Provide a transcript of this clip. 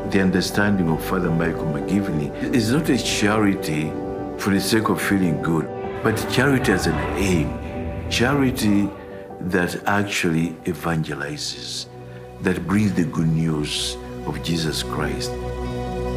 the understanding of Father Michael McGivney is not a charity for the sake of feeling good, but charity as an aim, charity that actually evangelizes, that brings the good news of Jesus Christ.